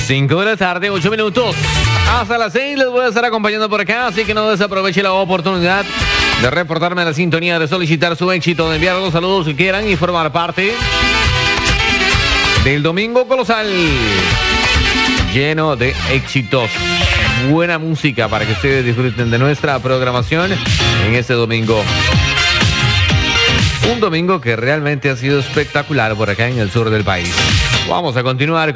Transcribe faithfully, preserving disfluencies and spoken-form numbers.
cinco de la tarde, ocho minutos. Hasta las seis les voy a estar acompañando por acá, así que no desaproveche la oportunidad de reportarme a la sintonía, de solicitar su éxito, de enviar los saludos que quieran y formar parte del Domingo Colosal, lleno de éxitos. Buena música para que ustedes disfruten de nuestra programación en este domingo. Un domingo que realmente ha sido espectacular por acá en el sur del país. Vamos a continuar con